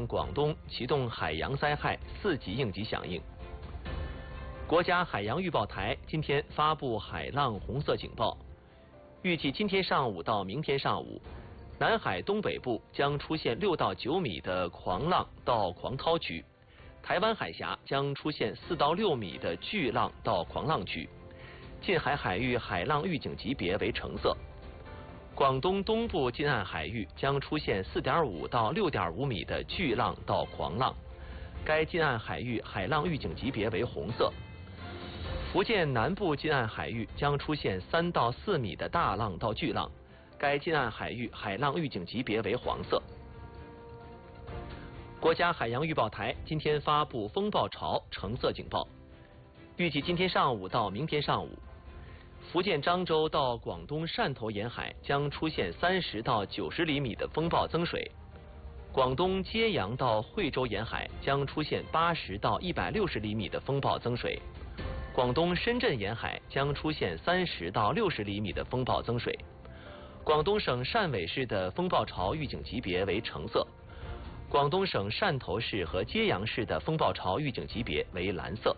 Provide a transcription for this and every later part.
广东启动海洋灾害4级应急响应。国家海洋预报台今天发布海浪红色警报，预计今天上午到明天上午，南海东北部将出现6到9米的狂浪到狂涛区，台湾海峡将出现4到6米的巨浪到狂浪区，近海海域海浪预警级别为橙色。广东东部近岸海域将出现4.5到6.5米的巨浪到狂浪，该近岸海域海浪预警级别为红色。福建南部近岸海域将出现3到4米的大浪到巨浪，该近岸海域海浪预警级别为黄色。国家海洋预报台今天发布风暴潮橙色警报，预计今天上午到明天上午，福建漳州到广东汕头沿海将出现30到90厘米的风暴增水，广东揭阳到惠州沿海将出现80到160厘米的风暴增水，广东深圳沿海将出现30到60厘米的风暴增水，广东省汕尾市的风暴潮预警级别为橙色，广东省汕头市和揭阳市的风暴潮预警级别为蓝色。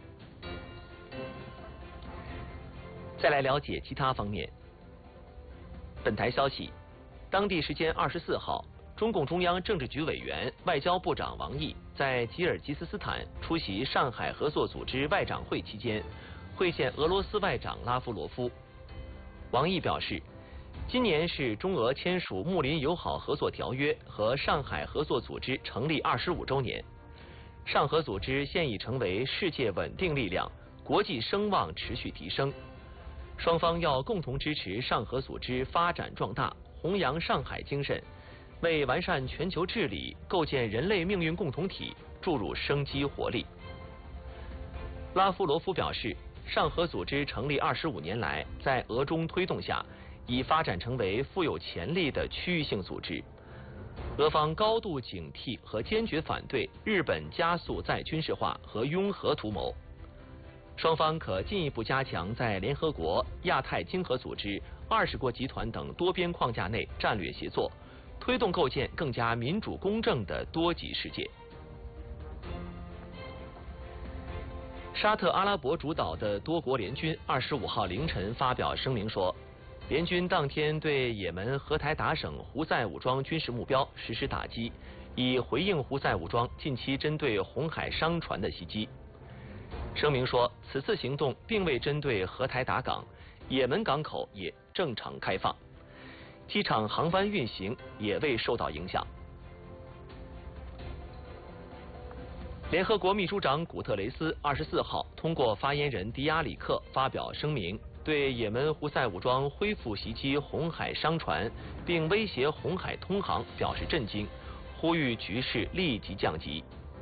再来了解其他方面。本台消息，当地时间24号，中共中央政治局委员、外交部长王毅在吉尔吉斯斯坦出席上海合作组织外长会期间，会见俄罗斯外长拉夫罗夫。王毅表示，今年是中俄签署睦邻友好合作条约和上海合作组织成立25周年，上合组织现已成为世界稳定力量，国际声望持续提升。双方要共同支持上合组织发展壮大，弘扬上海精神，为完善全球治理、构建人类命运共同体注入生机活力。拉夫罗夫表示，上合组织成立25年来，在俄中推动下，已发展成为富有潜力的区域性组织。俄方高度警惕和坚决反对日本加速再军事化和拥核图谋。双方可进一步加强在联合国、亚太经合组织、20国集团等多边框架内战略协作，推动构建更加民主公正的多极世界。沙特阿拉伯主导的多国联军25号凌晨发表声明说，联军当天对也门荷台达省胡塞武装军事目标实施打击，以回应胡塞武装近期针对红海商船的袭击。声明说，此次行动并未针对荷台达港，也门港口也正常开放，机场航班运行也未受到影响。联合国秘书长古特雷斯24号通过发言人迪亚里克发表声明，对也门胡塞武装恢复袭击红海商船并威胁红海通航表示震惊，呼吁局势立即降级。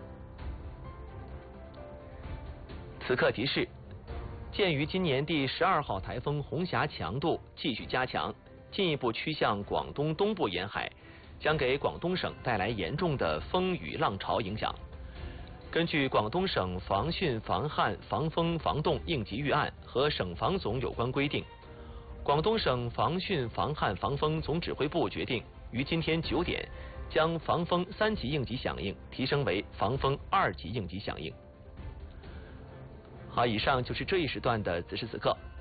此刻提示，鉴于今年第12号台风红霞强度继续加强，进一步趋向广东东部沿海，将给广东省带来严重的风雨浪潮影响。根据广东省防汛防旱防风防冻应急预案和省防总有关规定，广东省防汛防旱防风总指挥部决定于今天9点将防风3级应急响应提升为防风2级应急响应。好，以上就是这一时段的此时此刻。